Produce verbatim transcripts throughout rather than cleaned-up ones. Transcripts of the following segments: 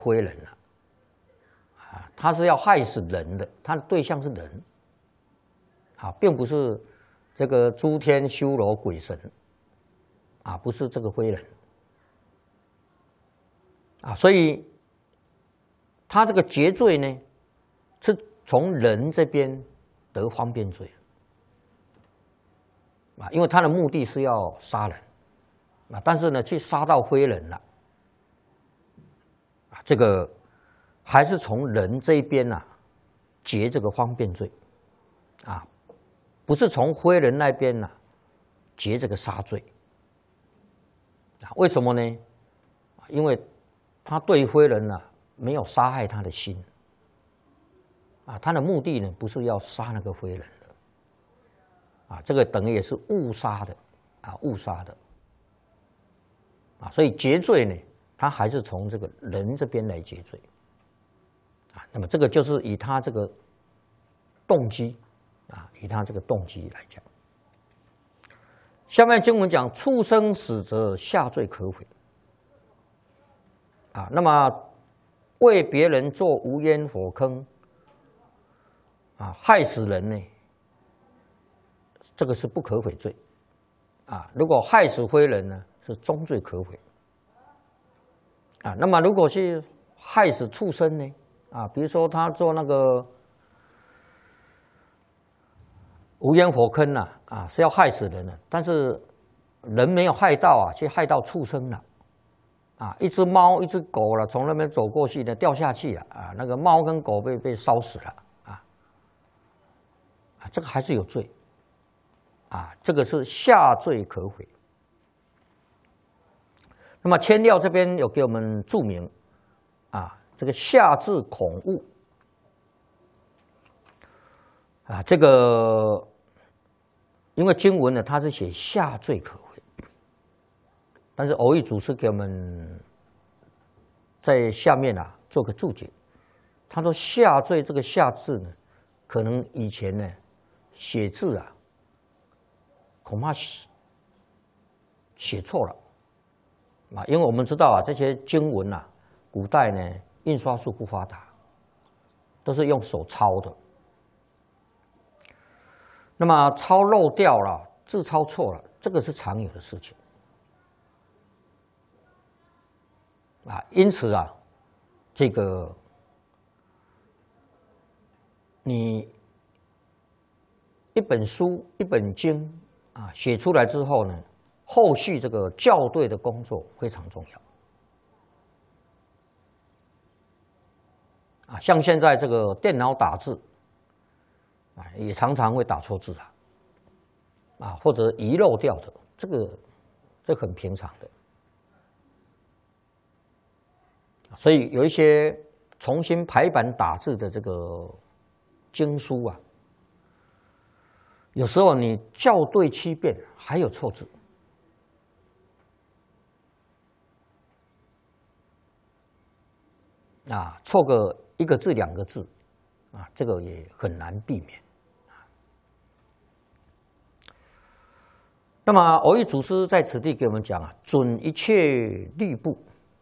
非人了啊，他是要害死人的，他的对象是人啊，并不是这个诸天修罗鬼神啊，不是这个非人啊，所以他这个劫罪呢，是从人这边得方便罪啊，因为他的目的是要杀人啊，但是呢，去杀到非人了。这个还是从人这一边啊结这个方便罪啊，不是从非人那边呐、啊、结这个杀罪啊？为什么呢？因为他对非人呢、啊、没有杀害他的心啊，他的目的呢不是要杀那个非人的啊，这个等于也是误杀的啊，误杀的啊，所以结罪呢。他还是从这个人这边来结罪啊，那么这个就是以他这个动机啊，以他这个动机来讲。下面经文讲：畜生死则下罪可悔啊。那么为别人做无烟火坑啊，害死人呢，这个是不可悔罪啊。如果害死非人呢，是终罪可悔。啊，那么如果是害死畜生呢？啊，比如说他做那个无烟火坑呐、啊，啊是要害死人的，但是人没有害到啊，却害到畜生了，啊，一只猫、一只狗了，从那边走过去呢，掉下去了，啊，那个猫跟狗被被烧死了，啊，啊，这个还是有罪，啊，这个是下罪可悔。那么千料这边有给我们注明啊，这个下至恐恶啊，这个因为经文呢，它是写下罪可悔，但是偶益祖师给我们在下面啊做个注解，他说下罪这个下字呢，可能以前呢写字啊，恐怕写写错了。啊，因为我们知道啊，这些经文啊，古代呢印刷术不发达，都是用手抄的。那么抄漏掉了，字抄错了，这个是常有的事情。啊，因此啊，这个你一本书、一本经啊写出来之后呢，后续这个校对的工作非常重要啊，像现在这个电脑打字啊，也常常会打错字啊，啊或者遗漏掉的，这个这很平常的。所以有一些重新排版打字的这个经书啊，有时候你校对七遍还有错字。啊，错个一个字两个字，啊，这个也很难避免。那么偶益祖师在此地给我们讲啊，准一切律部，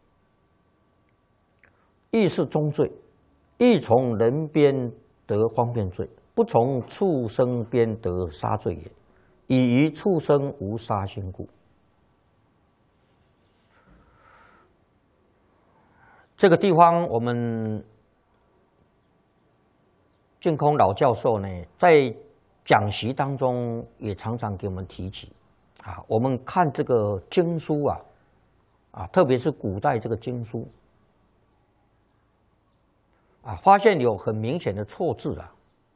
亦是中罪，亦从人边得方便罪，不从畜生边得杀罪也，以于畜生无杀心故。这个地方，我们净空老教授呢，在讲习当中也常常给我们提起啊。我们看这个经书啊，啊，特别是古代这个经书啊，发现有很明显的错字啊，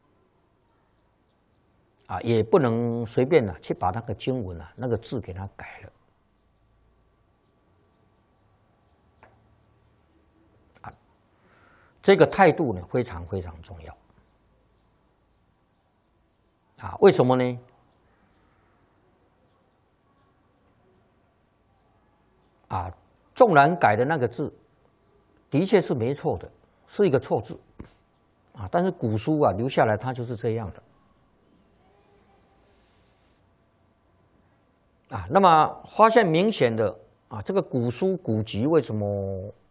啊，也不能随便啊去把那个经文啊那个字给它改了。这个态度呢，非常非常重要啊！为什么呢？啊，纵然改的那个字，的确是没错的，是一个错字啊，但是古书啊留下来，它就是这样的啊。那么发现明显的啊，这个古书古籍为什么